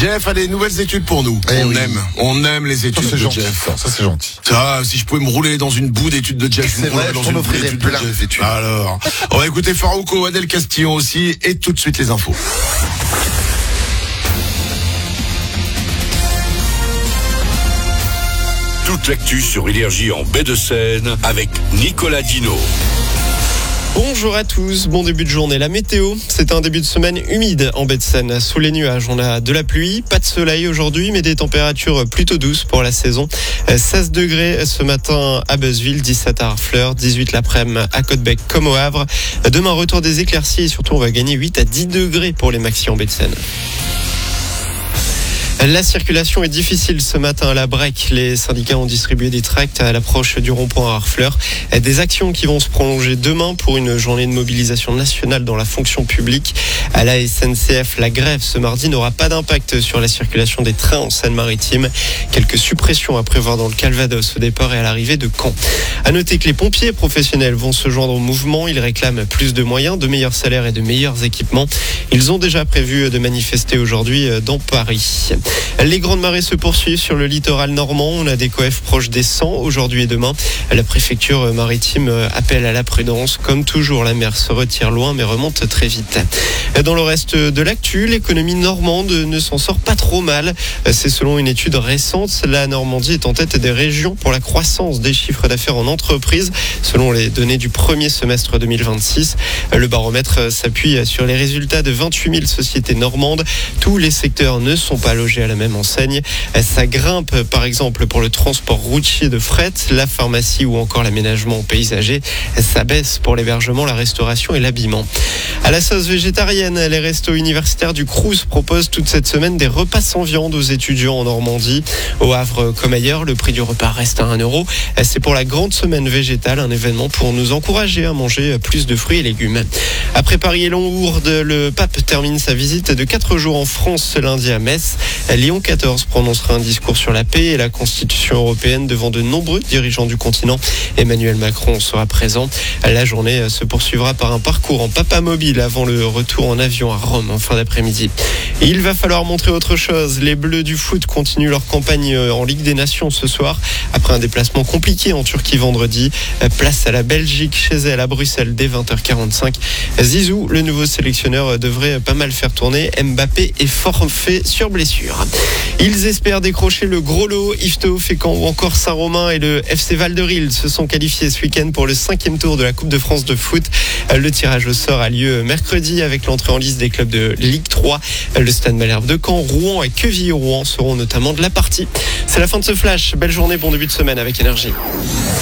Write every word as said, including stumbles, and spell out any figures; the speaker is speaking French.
Jeff a des nouvelles études pour nous. Eh on oui. aime, on aime les études Ça, c'est de gentil. Jeff. Ça, c'est gentil. Ça, si je pouvais me rouler dans une boue d'études de Jeff, C'est je me roulerais vrai, dans je t'en une boue offrirais d'études de plein Jeff. des études. Alors, on va écouter Farouko, Adèle Castillon aussi, et tout de suite les infos. Toute l'actu sur Énergie en baie de Seine avec Nicolas Dino. Bonjour à tous, bon début de journée. La météo, c'est un début de semaine humide en baie de Seine. Sous les nuages, on a de la pluie, pas de soleil aujourd'hui, mais des températures plutôt douces pour la saison. seize degrés ce matin à Beuzeville, dix-sept à Harfleur, dix-huit l'après-midi à Côte-Bec comme au Havre. Demain, retour des éclaircies et surtout, on va gagner huit à dix degrés pour les maxi en baie de Seine. La circulation est difficile ce matin à la Brec. Les syndicats ont distribué des tracts à l'approche du rond-point à Harfleur. Des actions qui vont se prolonger demain pour une journée de mobilisation nationale dans la fonction publique. À la S N C F, la grève ce mardi n'aura pas d'impact sur la circulation des trains en Seine-Maritime. Quelques suppressions à prévoir dans le Calvados au départ et à l'arrivée de Caen. À noter que les pompiers professionnels vont se joindre au mouvement. Ils réclament plus de moyens, de meilleurs salaires et de meilleurs équipements. Ils ont déjà prévu de manifester aujourd'hui dans Paris. Les grandes marées se poursuivent sur le littoral normand. On a des coefs proches des cent aujourd'hui et demain. La préfecture maritime appelle à la prudence. Comme toujours, la mer se retire loin mais remonte très vite. Dans le reste de l'actu, l'économie normande ne s'en sort pas trop mal. C'est selon une étude récente. La Normandie est en tête des régions pour la croissance des chiffres d'affaires en entreprise, selon les données du premier semestre deux mille vingt-six. Le baromètre s'appuie sur les résultats de vingt-huit mille sociétés normandes. Tous les secteurs ne sont pas logés à la même enseigne. Ça grimpe par exemple pour le transport routier de fret, la pharmacie ou encore l'aménagement paysager. Ça baisse pour l'hébergement, la restauration et l'habillement. À la sauce végétarienne, les restos universitaires du Crous proposent toute cette semaine des repas sans viande aux étudiants en Normandie. Au Havre comme ailleurs, le prix du repas reste à un euro. C'est pour la grande semaine végétale, un événement pour nous encourager à manger plus de fruits et légumes. Après Paris et Lourdes, le pape termine sa visite de quatre jours en France ce lundi à Metz. Léon quatorze prononcera un discours sur la paix et la Constitution européenne devant de nombreux dirigeants du continent. Emmanuel Macron sera présent. La journée se poursuivra par un parcours en papamobile avant le retour en avion à Rome en fin d'après-midi. Et il va falloir montrer autre chose. Les Bleus du foot continuent leur campagne en Ligue des Nations ce soir. Après un déplacement compliqué en Turquie vendredi, place à la Belgique chez elle à Bruxelles dès vingt heures quarante-cinq. Zizou, le nouveau sélectionneur, devrait pas mal faire tourner. Mbappé est forfait sur blessure. Ils espèrent décrocher le gros lot. Yvetot, Fécamp ou encore Saint-Romain et le F C Val-de-Ril se sont qualifiés ce week-end pour le cinquième tour de la Coupe de France de foot. Le tirage au sort a lieu mercredi avec l'entrée en liste des clubs de Ligue trois. Le Stade Malherbe de Caen, Rouen et Quevilly-Rouen seront notamment de la partie. C'est la fin de ce flash. Belle journée, bon début de semaine avec Énergie.